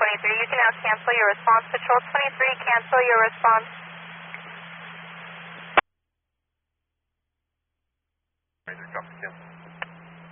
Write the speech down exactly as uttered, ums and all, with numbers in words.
twenty-three. You can now cancel your response. Patrol twenty-three, cancel your response. Copy, cancel.